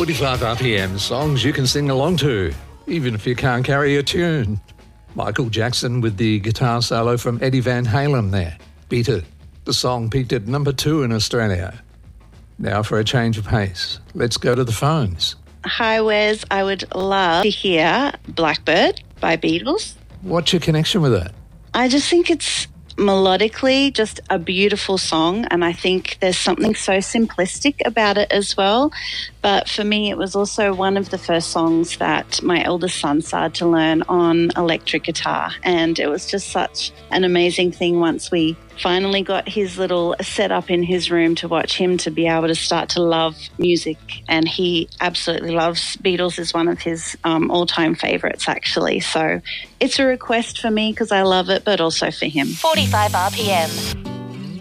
45 RPM, songs you can sing along to, even if you can't carry a tune. Michael Jackson with the guitar solo from Eddie Van Halen there. Beat It. The song peaked at number 2 in Australia. Now for a change of pace, let's go to the phones. Hi, Wes. I would love to hear Blackbird by Beatles. What's your connection with it? I just think it's melodically just a beautiful song, and I think there's something so simplistic about it as well. But for me, it was also one of the first songs that my eldest son started to learn on electric guitar, and it was just such an amazing thing once we finally got his little setup in his room to watch him to be able to start to love music. And he absolutely loves Beatles, is one of his all-time favourites actually. So it's a request for me because I love it, but also for him. 45 RPM.